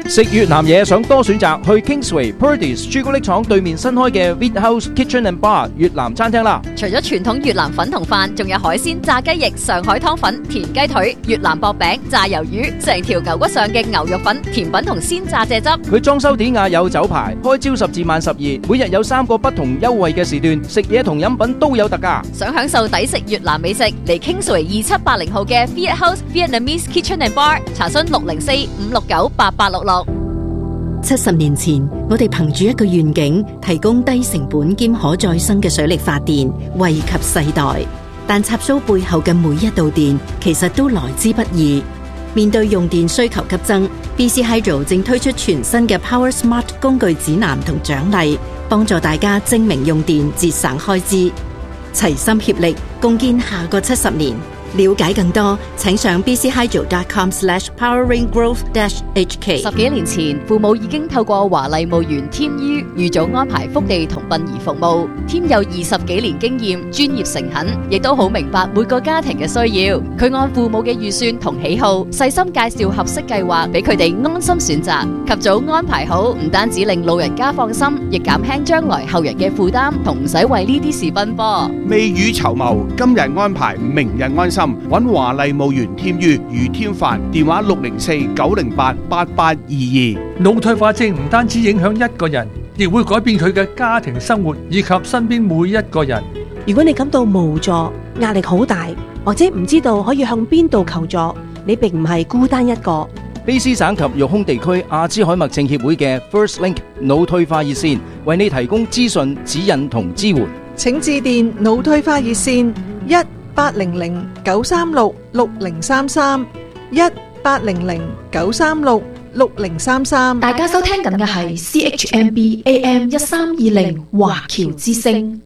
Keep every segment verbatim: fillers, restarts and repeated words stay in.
食越南嘢想多選擇，去 Kingsway、Purdey's 朱古力廠對面新開嘅 Vithouse Kitchen and Bar 越南餐廳啦。 除咗傳統越南粉同飯，仲有海鮮、炸雞翼、上海湯粉、田雞腿、越南薄餅、炸魷魚，成條牛骨上嘅牛肉粉、甜品同鮮炸蔗汁。 佢裝修典雅有酒牌，開朝十至晚十二，每日有三個不同優惠嘅時段，食嘢同飲品都有特價。 想享受抵食越南美食，嚟 Kingsway 二七八零號嘅 Vithouse Vietnamese Kitchen and Bar， 查詢六零四五六九八八六六。 七十年前，我哋憑住一個願景，提供低成本兼可再生嘅水力發電，惠及世代。但插蘇背後嘅每一道電，其實都來之不易。面對用電需求急增 ，B C Hydro 正推出全新嘅 Power Smart 工具指南同獎勵，幫助大家精明用電，節省開支，齊心協力，共建下個七十年。了解更多，請上 b c hydro dot com slash powering growth dash h k。 十幾年前，父母已經透過華麗墓園添於預早安排福地同殯儀服務。添有二十幾年經驗，專業誠懇，亦都好明白每個家庭嘅需要。佢按父母嘅預算同喜好，細心介紹合適計劃俾佢哋安心選擇。及早安排好，唔單止令老人家放心，亦減輕將來後人嘅負擔，同唔使為呢啲事奔波。 未雨綢繆，今日安排，明日安心。揾華麗墓園添於余添凡，電話六零四九零八八八二二。 腦退化症唔單止影響一個人，亦會改變佢嘅家庭生活以及身邊每一個人。 如果你感到無助、壓力好大，或者唔知道可以向邊度求助，你並唔係孤單一個。 卑詩省及育空地區阿茲海默症協會嘅 First Link 腦退化熱線為你提供資訊、指引同支援。 請致電腦退化熱線一八零零九三六六零三三一八零零九三六六零三三。 大家收聽緊嘅係 C H M B A M 一三二零華僑之聲。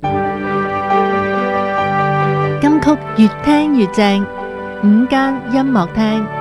金曲越聽越正，午間音樂廳。